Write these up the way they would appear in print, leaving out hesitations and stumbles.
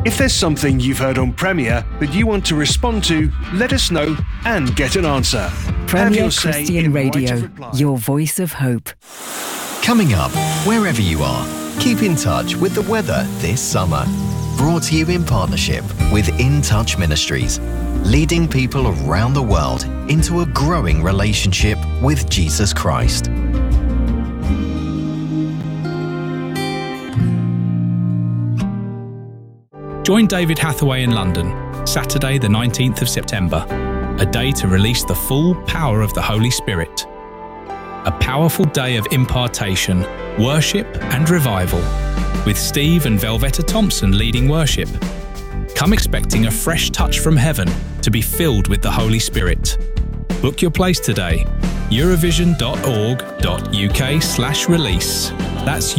If there's something you've heard on Premier that you want to respond to, let us know and get an answer. Premier Christian Radio, your voice of hope. Coming up, wherever you are, keep in touch with the weather this summer. Brought to you in partnership with In Touch Ministries, leading people around the world into a growing relationship with Jesus Christ. Join David Hathaway in London, Saturday the 19th of September, a day to release the full power of the Holy Spirit. A powerful day of impartation, worship and revival, with Steve and Velvetta Thompson leading worship. Come expecting a fresh touch from heaven to be filled with the Holy Spirit. Book your place today, eurovision.org.uk/release. That's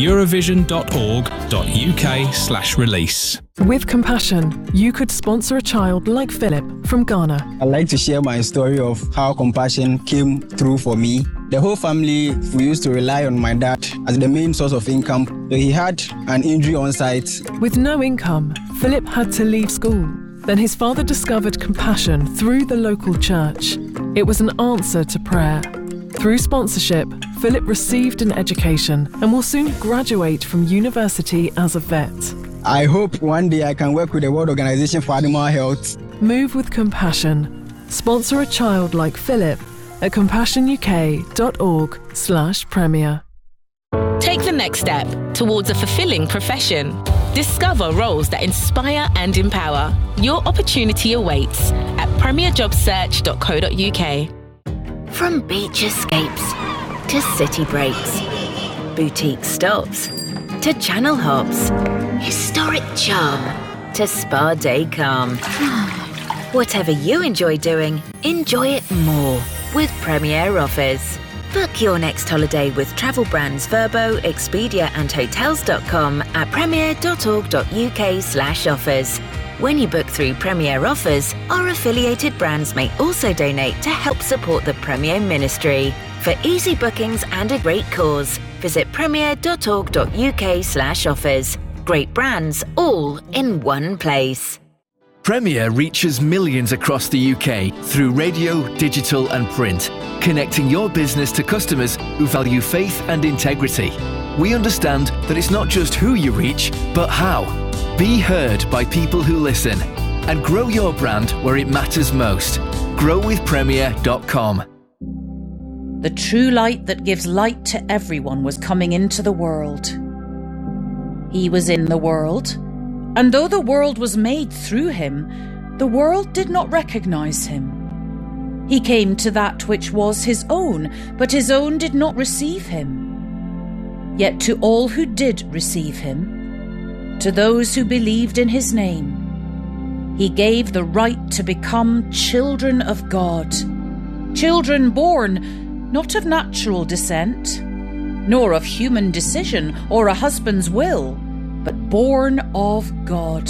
eurovision.org.uk/release. With Compassion, you could sponsor a child like Philip from Ghana. I'd like to share my story of how Compassion came through for me. The whole family, we used to rely on my dad as the main source of income. So he had an injury on site. With no income, Philip had to leave school. Then his father discovered Compassion through the local church. It was an answer to prayer. Through sponsorship, Philip received an education and will soon graduate from university as a vet. I hope one day I can work with the World Organization for Animal Health. Move with Compassion. Sponsor a child like Philip at compassionuk.org/premier. Take the next step towards a fulfilling profession. Discover roles that inspire and empower. Your opportunity awaits at premierjobsearch.co.uk. From beach escapes to city breaks, boutique stops to channel hops, historic charm to spa day calm. Whatever you enjoy doing, enjoy it more with Premier Offers. Book your next holiday with travel brands Vrbo, Expedia and Hotels.com at premier.org.uk/offers. When you book through Premier Offers, our affiliated brands may also donate to help support the Premier Ministry. For easy bookings and a great cause, visit premier.org.uk/offers. Great brands all in one place. Premier reaches millions across the UK through radio, digital and print, connecting your business to customers who value faith and integrity. We understand that it's not just who you reach, but how. Be heard by people who listen and grow your brand where it matters most. Growwithpremier.com. The true light that gives light to everyone was coming into the world. He was in the world, and though the world was made through him, the world did not recognize him. He came to that which was his own, but his own did not receive him. Yet to all who did receive him, to those who believed in his name, he gave the right to become children of God. Children born not of natural descent, nor of human decision or a husband's will, but born of God.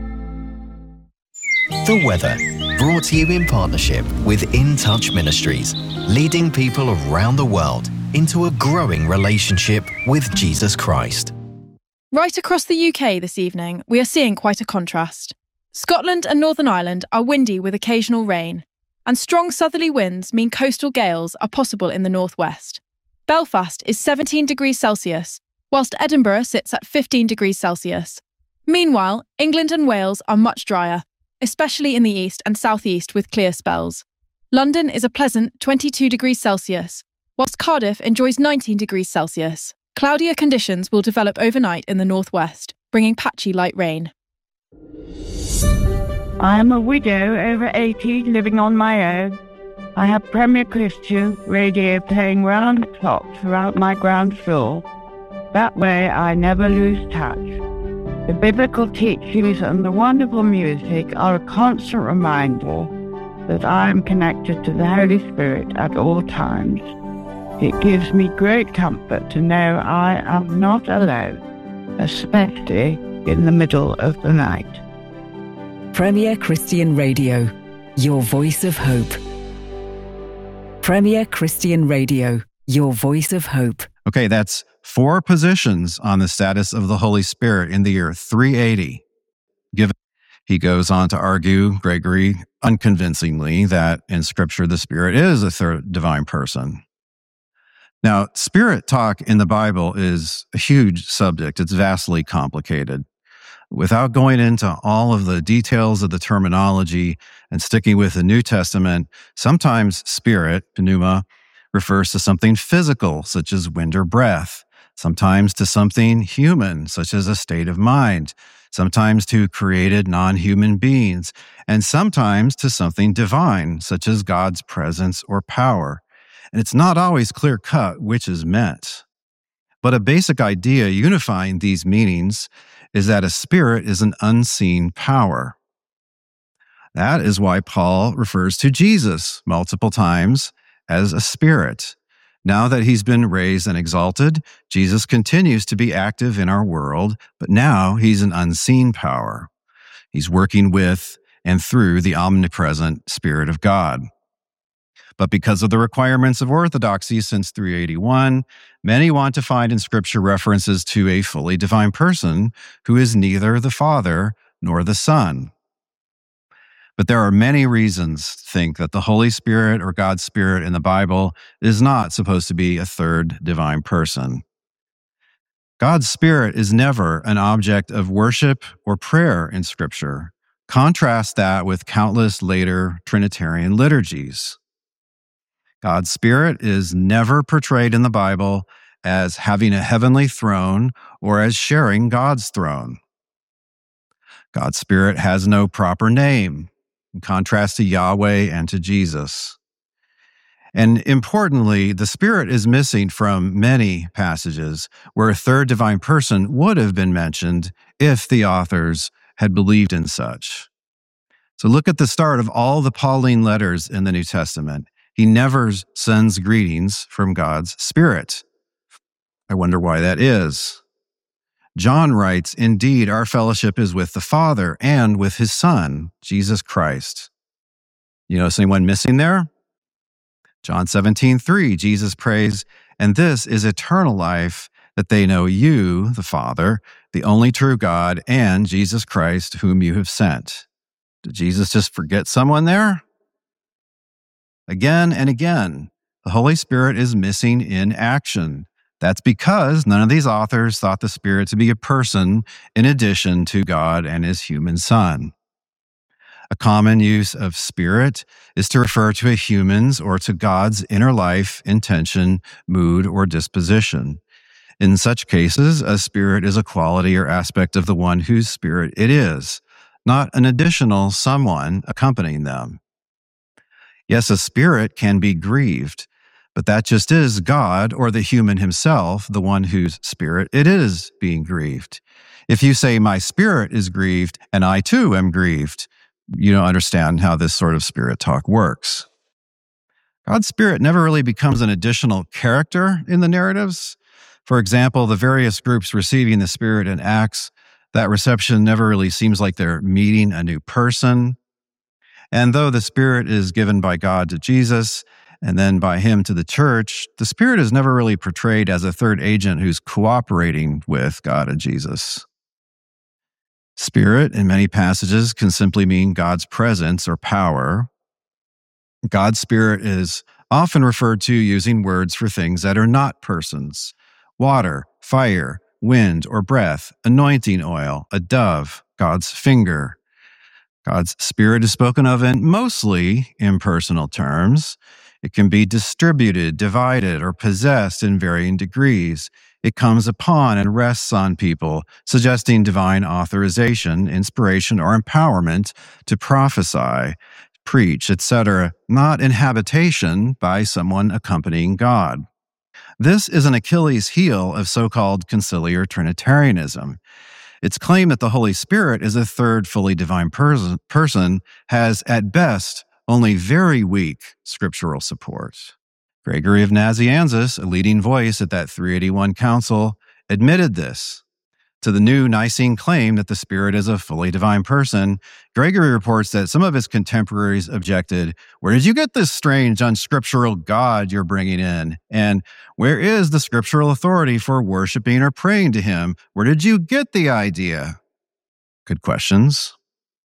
The weather, brought to you in partnership with In Touch Ministries, leading people around the world into a growing relationship with Jesus Christ. Right across the UK this evening, we are seeing quite a contrast. Scotland and Northern Ireland are windy with occasional rain, and strong southerly winds mean coastal gales are possible in the northwest. Belfast is 17 degrees Celsius, whilst Edinburgh sits at 15 degrees Celsius. Meanwhile, England and Wales are much drier, especially in the east and southeast with clear spells. London is a pleasant 22 degrees Celsius, whilst Cardiff enjoys 19 degrees Celsius. Cloudier conditions will develop overnight in the northwest, bringing patchy light rain. I am a widow over 80 living on my own. I have Premier Christian Radio playing round the clock throughout my ground floor. That way I never lose touch. The biblical teachings and the wonderful music are a constant reminder that I am connected to the Holy Spirit at all times. It gives me great comfort to know I am not alone, especially in the middle of the night. Premier Christian Radio, your voice of hope. Premier Christian Radio, your voice of hope. Okay, that's 4 positions on the status of the Holy Spirit in the year 380. He goes on to argue, Gregory, unconvincingly, that in Scripture the Spirit is a third divine person. Now, spirit talk in the Bible is a huge subject. It's vastly complicated. Without going into all of the details of the terminology and sticking with the New Testament, sometimes spirit, pneuma, refers to something physical, such as wind or breath, sometimes to something human, such as a state of mind, sometimes to created non-human beings, and sometimes to something divine, such as God's presence or power. And it's not always clear-cut which is meant. But a basic idea unifying these meanings is that a spirit is an unseen power. That is why Paul refers to Jesus multiple times as a spirit. Now that he's been raised and exalted, Jesus continues to be active in our world, but now he's an unseen power. He's working with and through the omnipresent Spirit of God. But because of the requirements of orthodoxy since 381, many want to find in Scripture references to a fully divine person who is neither the Father nor the Son. But there are many reasons to think that the Holy Spirit or God's Spirit in the Bible is not supposed to be a third divine person. God's Spirit is never an object of worship or prayer in Scripture. Contrast that with countless later Trinitarian liturgies. God's Spirit is never portrayed in the Bible as having a heavenly throne or as sharing God's throne. God's Spirit has no proper name, in contrast to Yahweh and to Jesus. And importantly, the Spirit is missing from many passages where a third divine person would have been mentioned if the authors had believed in such. So look at the start of all the Pauline letters in the New Testament. He never sends greetings from God's Spirit. I wonder why that is. John writes, "Indeed, our fellowship is with the Father and with his Son, Jesus Christ." You notice anyone missing there? John 17:3, Jesus prays, "And this is eternal life, that they know you, the Father, the only true God, and Jesus Christ, whom you have sent." Did Jesus just forget someone there? Again and again, the Holy Spirit is missing in action. That's because none of these authors thought the Spirit to be a person in addition to God and his human Son. A common use of spirit is to refer to a human's or to God's inner life, intention, mood, or disposition. In such cases, a spirit is a quality or aspect of the one whose spirit it is, not an additional someone accompanying them. Yes, a spirit can be grieved, but that just is God or the human himself, the one whose spirit it is being grieved. If you say, "My spirit is grieved, and I too am grieved," you don't understand how this sort of spirit talk works. God's Spirit never really becomes an additional character in the narratives. For example, the various groups receiving the Spirit in Acts, that reception never really seems like they're meeting a new person. And though the Spirit is given by God to Jesus and then by him to the church, the Spirit is never really portrayed as a third agent who's cooperating with God and Jesus. Spirit, in many passages, can simply mean God's presence or power. God's Spirit is often referred to using words for things that are not persons: water, fire, wind or breath, anointing oil, a dove, God's finger. God's Spirit is spoken of in mostly impersonal terms. It can be distributed, divided, or possessed in varying degrees. It comes upon and rests on people, suggesting divine authorization, inspiration, or empowerment to prophesy, preach, etc., not inhabitation by someone accompanying God. This is an Achilles heel of so-called conciliar Trinitarianism. Its claim that the Holy Spirit is a third fully divine person has, at best, only very weak scriptural support. Gregory of Nazianzus, a leading voice at that 381 council, admitted this. To the new Nicene claim that the Spirit is a fully divine person, Gregory reports that some of his contemporaries objected, "Where did you get this strange, unscriptural God you're bringing in? And where is the scriptural authority for worshiping or praying to him? Where did you get the idea?" Good questions.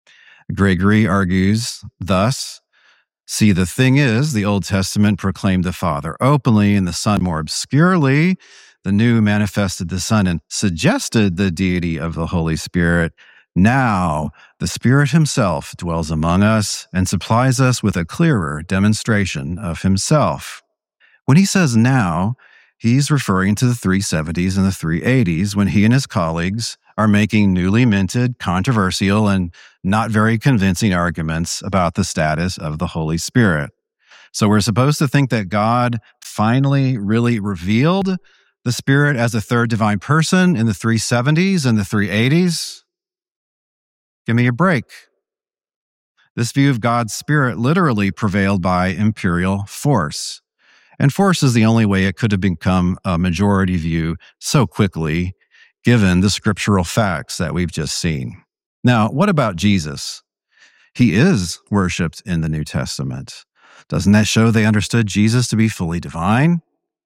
Gregory argues thus, see, the thing is, the Old Testament proclaimed the Father openly and the Son more obscurely. The New manifested the Son and suggested the deity of the Holy Spirit. Now, the Spirit himself dwells among us and supplies us with a clearer demonstration of himself. When he says now, he's referring to the 370s and the 380s when he and his colleagues are making newly minted, controversial, and not very convincing arguments about the status of the Holy Spirit. So we're supposed to think that God finally really revealed the Spirit as a third divine person in the 370s and the 380s? Give me a break. This view of God's Spirit literally prevailed by imperial force. And force is the only way it could have become a majority view so quickly, given the scriptural facts that we've just seen. Now, what about Jesus? He is worshipped in the New Testament. Doesn't that show they understood Jesus to be fully divine?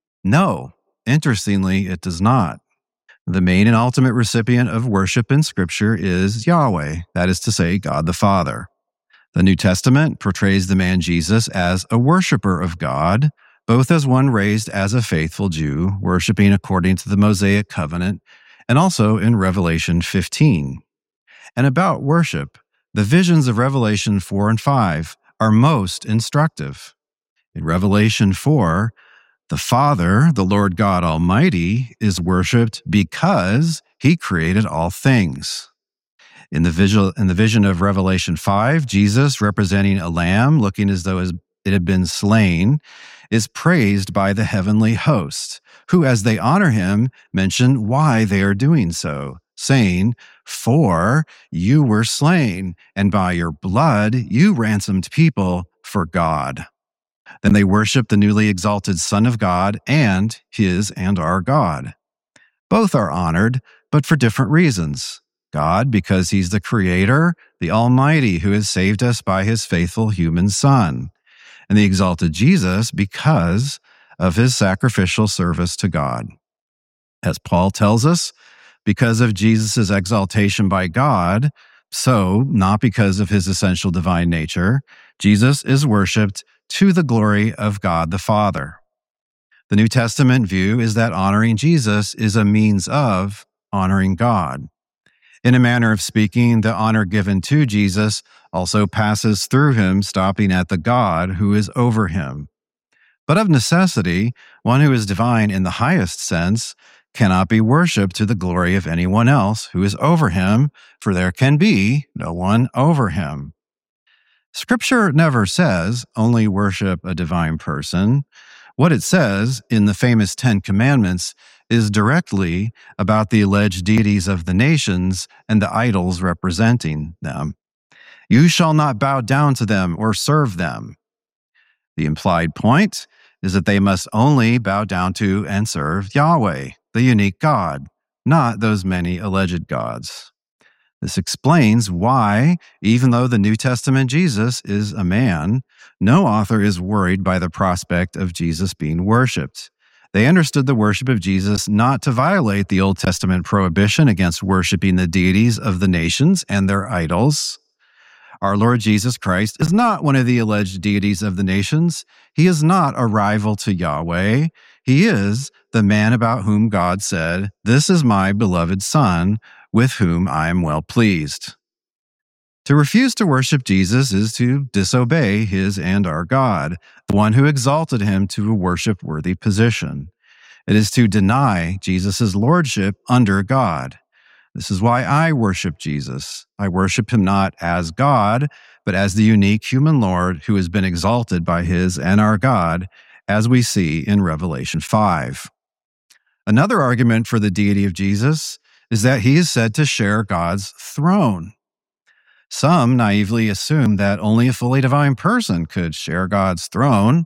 No. Interestingly, it does not. The main and ultimate recipient of worship in Scripture is Yahweh, that is to say, God the Father. The New Testament portrays the man Jesus as a worshiper of God, both as one raised as a faithful Jew, worshiping according to the Mosaic covenant, and also in Revelation 15. And about worship, the visions of Revelation 4 and 5 are most instructive. In Revelation 4, the Father, the Lord God Almighty, is worshipped because he created all things. In the vision of Revelation 5, Jesus, representing a lamb looking as though it had been slain, is praised by the heavenly host, who, as they honor him, mention why they are doing so, saying, "For you were slain, and by your blood you ransomed people for God." Then they worship the newly exalted Son of God and his and our God. Both are honored, but for different reasons. God, because he's the Creator, the Almighty, who has saved us by his faithful human Son. And the exalted Jesus, because of his sacrificial service to God. As Paul tells us, because of Jesus' exaltation by God, so not because of his essential divine nature, Jesus is worshipped to the glory of God the Father. The New Testament view is that honoring Jesus is a means of honoring God. In a manner of speaking, the honor given to Jesus also passes through him, stopping at the God who is over him. But of necessity, one who is divine in the highest sense cannot be worshipped to the glory of anyone else who is over him, for there can be no one over him. Scripture never says only worship a divine person. What it says in the famous 10 Commandments is directly about the alleged deities of the nations and the idols representing them. You shall not bow down to them or serve them. The implied point is that they must only bow down to and serve Yahweh, the unique God, not those many alleged gods. This explains why, even though the New Testament Jesus is a man, no author is worried by the prospect of Jesus being worshipped. They understood the worship of Jesus not to violate the Old Testament prohibition against worshiping the deities of the nations and their idols. Our Lord Jesus Christ is not one of the alleged deities of the nations. He is not a rival to Yahweh. He is the man about whom God said, "This is my beloved Son, with whom I am well pleased." To refuse to worship Jesus is to disobey his and our God, the one who exalted him to a worship-worthy position. It is to deny Jesus' lordship under God. This is why I worship Jesus. I worship him not as God, but as the unique human Lord who has been exalted by his and our God, as we see in Revelation 5. Another argument for the deity of Jesus is that he is said to share God's throne. Some naively assume that only a fully divine person could share God's throne.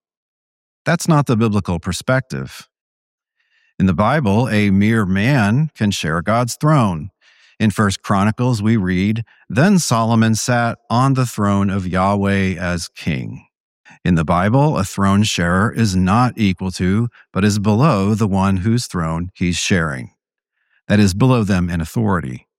That's not the biblical perspective. In the Bible, a mere man can share God's throne. In 1 Chronicles, we read, "Then Solomon sat on the throne of Yahweh as king." In the Bible, a throne sharer is not equal to, but is below the one whose throne he's sharing. That is, below them in authority.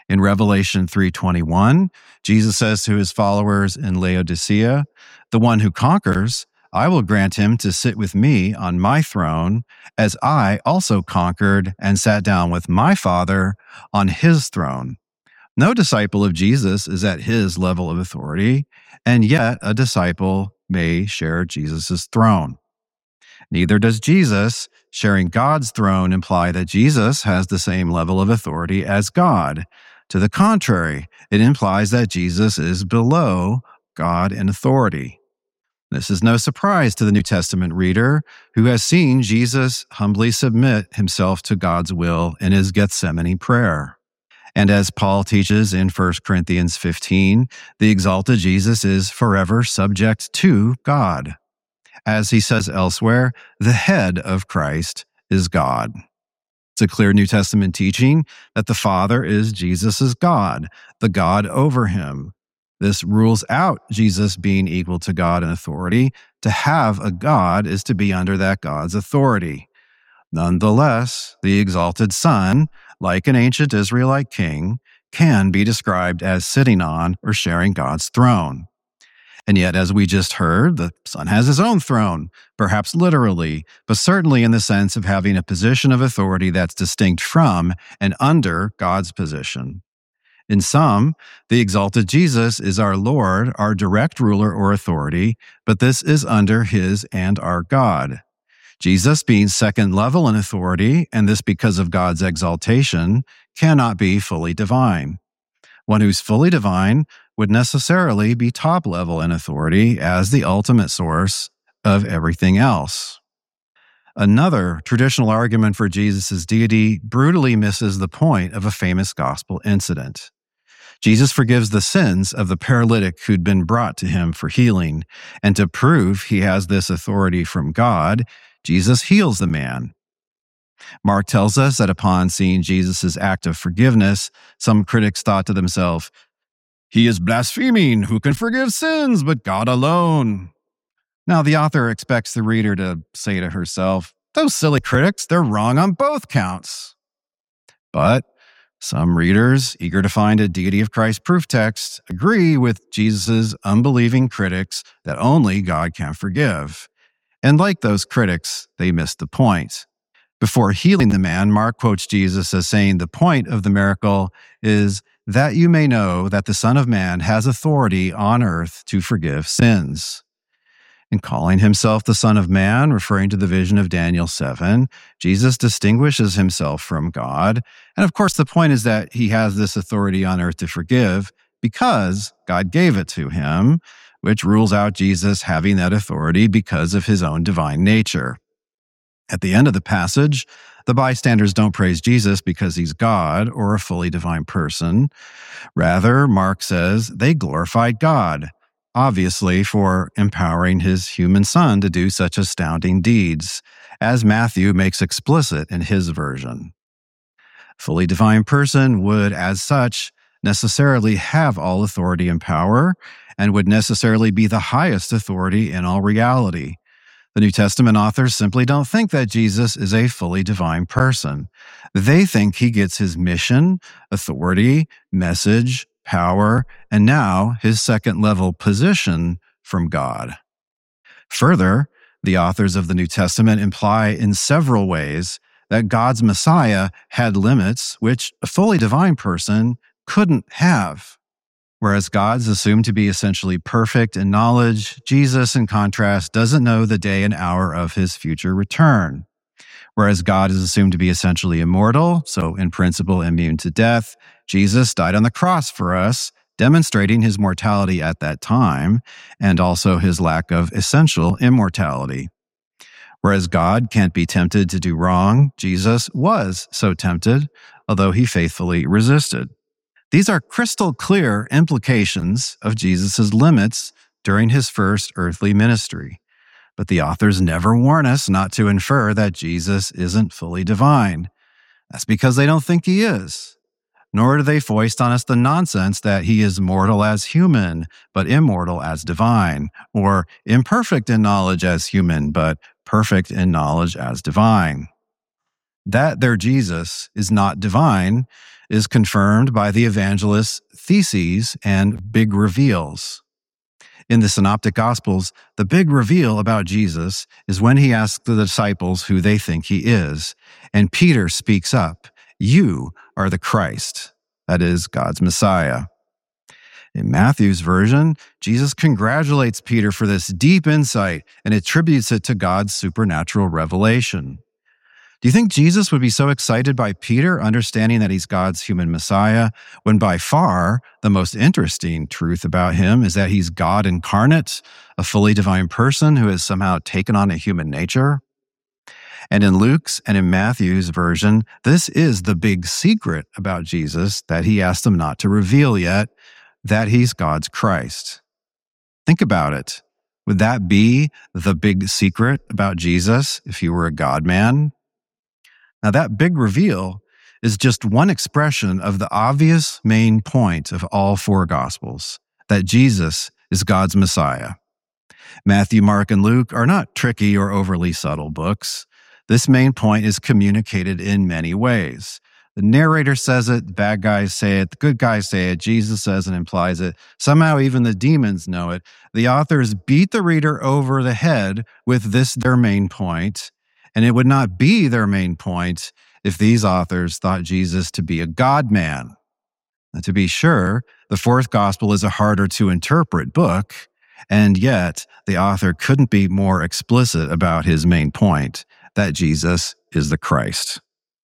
In Revelation 3:21, Jesus says to his followers in Laodicea, "The one who conquers, I will grant him to sit with me on my throne, as I also conquered and sat down with my Father on his throne." No disciple of Jesus is at his level of authority, and yet a disciple may share Jesus' throne. Neither does Jesus sharing God's throne imply that Jesus has the same level of authority as God. To the contrary, it implies that Jesus is below God in authority. This is no surprise to the New Testament reader who has seen Jesus humbly submit himself to God's will in his Gethsemane prayer. And as Paul teaches in 1 Corinthians 15, the exalted Jesus is forever subject to God. As he says elsewhere, the head of Christ is God. It's a clear New Testament teaching that the Father is Jesus' God, the God over him. This rules out Jesus being equal to God in authority. To have a God is to be under that God's authority. Nonetheless, the exalted Son, like an ancient Israelite king, can be described as sitting on or sharing God's throne. And yet, as we just heard, the Son has his own throne, perhaps literally, but certainly in the sense of having a position of authority that's distinct from and under God's position. In sum, the exalted Jesus is our Lord, our direct ruler or authority, but this is under his and our God. Jesus, being second level in authority, and this because of God's exaltation, cannot be fully divine. One who's fully divine would necessarily be top level in authority as the ultimate source of everything else. Another traditional argument for Jesus' deity brutally misses the point of a famous gospel incident. Jesus forgives the sins of the paralytic who'd been brought to him for healing, and to prove he has this authority from God, Jesus heals the man. Mark tells us that upon seeing Jesus' act of forgiveness, some critics thought to themselves, "He is blaspheming. Who can forgive sins but God alone?" Now, the author expects the reader to say to herself, "Those silly critics, they're wrong on both counts." But some readers, eager to find a deity of Christ proof text, agree with Jesus' unbelieving critics that only God can forgive. And like those critics, they miss the point. Before healing the man, Mark quotes Jesus as saying the point of the miracle is that you may know that the Son of Man has authority on earth to forgive sins. In calling himself the Son of Man, referring to the vision of Daniel 7, Jesus distinguishes himself from God. And of course, the point is that he has this authority on earth to forgive because God gave it to him, which rules out Jesus having that authority because of his own divine nature. At the end of the passage, the bystanders don't praise Jesus because he's God or a fully divine person. Rather, Mark says they glorified God, obviously for empowering his human son to do such astounding deeds, as Matthew makes explicit in his version. A fully divine person would, as such, necessarily have all authority and power, and would necessarily be the highest authority in all reality. The New Testament authors simply don't think that Jesus is a fully divine person. They think he gets his mission, authority, message, power, and now his second-level position from God. Further, the authors of the New Testament imply in several ways that God's Messiah had limits which a fully divine person couldn't have. Whereas God's assumed to be essentially perfect in knowledge, Jesus, in contrast, doesn't know the day and hour of his future return. Whereas God is assumed to be essentially immortal, so in principle immune to death, Jesus died on the cross for us, demonstrating his mortality at that time, and also his lack of essential immortality. Whereas God can't be tempted to do wrong, Jesus was so tempted, although he faithfully resisted. These are crystal clear implications of Jesus' limits during his first earthly ministry. But the authors never warn us not to infer that Jesus isn't fully divine. That's because they don't think he is. Nor do they foist on us the nonsense that he is mortal as human, but immortal as divine, or imperfect in knowledge as human, but perfect in knowledge as divine. That their Jesus is not divine is confirmed by the evangelist's theses and big reveals. In the Synoptic Gospels, the big reveal about Jesus is when he asks the disciples who they think he is, and Peter speaks up, "You are the Christ," that is, God's Messiah. In Matthew's version, Jesus congratulates Peter for this deep insight and attributes it to God's supernatural revelation. Do you think Jesus would be so excited by Peter understanding that he's God's human Messiah, when by far the most interesting truth about him is that he's God incarnate, a fully divine person who has somehow taken on a human nature? And in Luke's and in Matthew's version, this is the big secret about Jesus that he asked them not to reveal yet, that he's God's Christ. Think about it. Would that be the big secret about Jesus if he were a God-man? Now, that big reveal is just one expression of the obvious main point of all four Gospels, that Jesus is God's Messiah. Matthew, Mark, and Luke are not tricky or overly subtle books. This main point is communicated in many ways. The narrator says it, the bad guys say it, the good guys say it, Jesus says and implies it. Somehow even the demons know it. The authors beat the reader over the head with this their main point, and it would not be their main point if these authors thought Jesus to be a God-man. Now, to be sure, the fourth gospel is a harder to interpret book, and yet the author couldn't be more explicit about his main point, that Jesus is the Christ.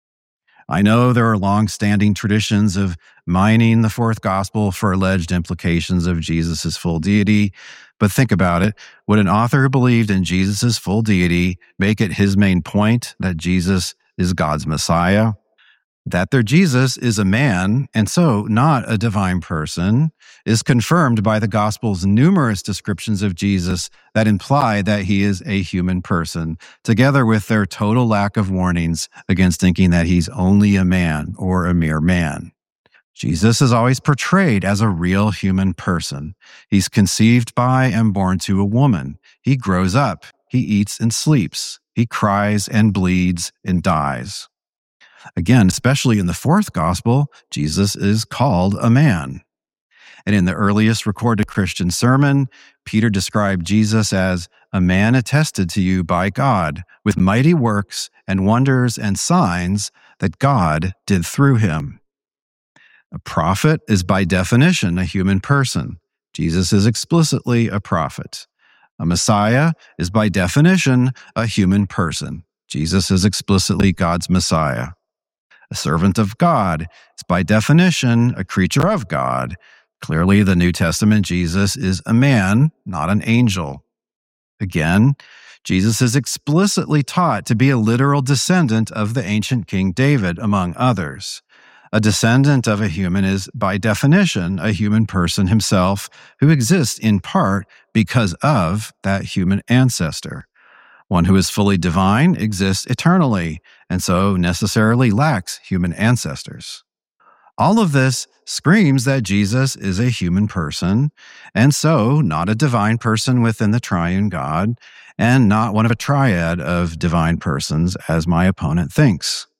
I know there are long-standing traditions of mining the fourth gospel for alleged implications of Jesus' full deity, but think about it. Would an author who believed in Jesus' full deity make it his main point that Jesus is God's Messiah? That their Jesus is a man, and so not a divine person, is confirmed by the Gospel's numerous descriptions of Jesus that imply that he is a human person, together with their total lack of warnings against thinking that he's only a man or a mere man. Jesus is always portrayed as a real human person. He's conceived by and born to a woman. He grows up. He eats and sleeps. He cries and bleeds and dies. Again, especially in the fourth gospel, Jesus is called a man. And in the earliest recorded Christian sermon, Peter described Jesus as a man attested to you by God with mighty works and wonders and signs that God did through him. A prophet is by definition a human person. Jesus is explicitly a prophet. A Messiah is by definition a human person. Jesus is explicitly God's Messiah. A servant of God is by definition a creature of God. Clearly, the New Testament Jesus is a man, not an angel. Again, Jesus is explicitly taught to be a literal descendant of the ancient King David, among others. A descendant of a human is, by definition, a human person himself who exists in part because of that human ancestor. One who is fully divine exists eternally, and so necessarily lacks human ancestors. All of this screams that Jesus is a human person, and so not a divine person within the triune God, and not one of a triad of divine persons, as my opponent thinks.